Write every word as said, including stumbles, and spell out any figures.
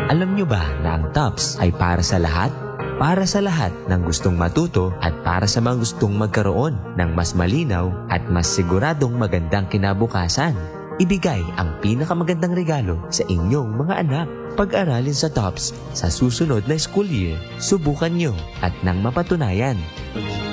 Alam nyo ba na ang TOPS ay para sa lahat? Para sa lahat ng gustong matuto at para sa mga gustong magkaroon ng mas malinaw at mas siguradong magandang kinabukasan. Ibigay ang pinakamagandang regalo sa inyong mga anak. Pag-aralin sa TOPS sa susunod na school year, subukan nyo at nang mapatunayan.